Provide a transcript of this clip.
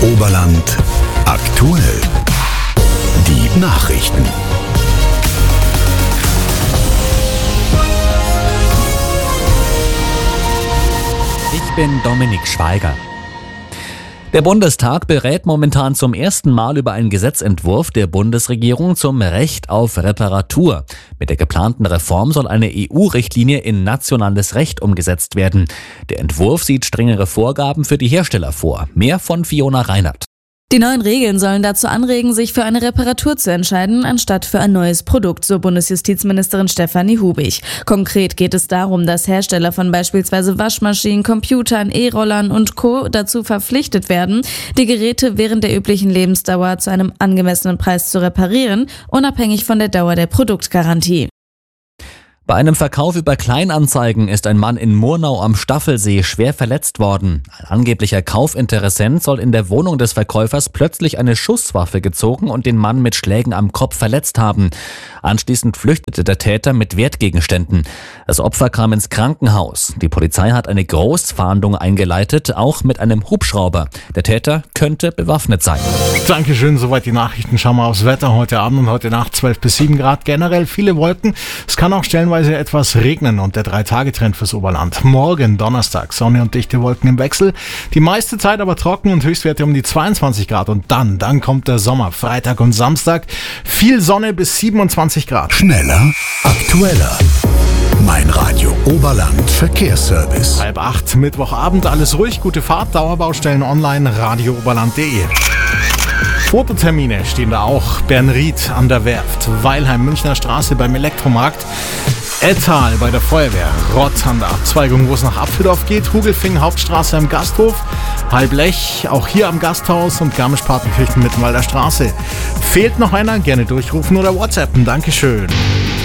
Oberland aktuell. Die Nachrichten. Ich bin Dominik Schweiger. Der Bundestag berät momentan zum ersten Mal über einen Gesetzentwurf der Bundesregierung zum Recht auf Reparatur. Mit der geplanten Reform soll eine EU-Richtlinie in nationales Recht umgesetzt werden. Der Entwurf sieht strengere Vorgaben für die Hersteller vor. Mehr von Fiona Reinert. Die neuen Regeln sollen dazu anregen, sich für eine Reparatur zu entscheiden, anstatt für ein neues Produkt, so Bundesjustizministerin Stefanie Hubig. Konkret geht es darum, dass Hersteller von beispielsweise Waschmaschinen, Computern, E-Rollern und Co. dazu verpflichtet werden, die Geräte während der üblichen Lebensdauer zu einem angemessenen Preis zu reparieren, unabhängig von der Dauer der Produktgarantie. Bei einem Verkauf über Kleinanzeigen ist ein Mann in Murnau am Staffelsee schwer verletzt worden. Ein angeblicher Kaufinteressent soll in der Wohnung des Verkäufers plötzlich eine Schusswaffe gezogen und den Mann mit Schlägen am Kopf verletzt haben. Anschließend flüchtete der Täter mit Wertgegenständen. Das Opfer kam ins Krankenhaus. Die Polizei hat eine Großfahndung eingeleitet, auch mit einem Hubschrauber. Der Täter könnte bewaffnet sein. Dankeschön, soweit die Nachrichten. Schauen wir aufs Wetter heute Abend und heute Nacht 12 bis 7 Grad. Generell viele Wolken. Es kann auch stellenweise etwas regnen und der 3-Tage-Trend fürs Oberland. Morgen Donnerstag Sonne und dichte Wolken im Wechsel. Die meiste Zeit aber trocken und Höchstwerte um die 22 Grad. Und dann kommt der Sommer. Freitag und Samstag viel Sonne bis 27 Grad. Schneller, aktueller. Mein Radio Oberland Verkehrsservice. 7:30 Mittwochabend, alles ruhig, gute Fahrt, Dauerbaustellen online, radiooberland.de. Fototermine stehen da auch. Bernried an der Werft, Weilheim, Münchner Straße beim Elektromarkt, Ettal bei der Feuerwehr, Rott an der Abzweigung, wo es nach Apfeldorf geht, Hugelfing, Hauptstraße am Gasthof, Halblech, auch hier am Gasthaus und Garmisch-Partenkirchen Mittenwalder Straße. Fehlt noch einer? Gerne durchrufen oder WhatsAppen. Dankeschön.